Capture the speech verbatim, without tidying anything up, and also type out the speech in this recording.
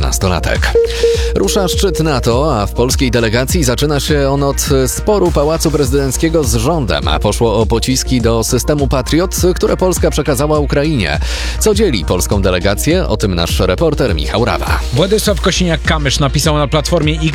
nastolatek. Rusza szczyt NATO, a w polskiej delegacji zaczyna się on od sporu Pałacu Prezydenckiego z rządem, a poszło o pociski do systemu Patriot, które Polska przekazała Ukrainie. Co dzieli polską delegację? O tym nasz reporter Michał Rawa. Władysław Kosiniak-Kamysz napisał na Platformie X,